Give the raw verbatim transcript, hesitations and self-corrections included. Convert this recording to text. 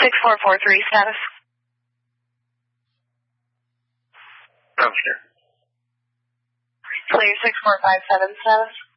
six four four three status. Roadster. Clear six four five seven status.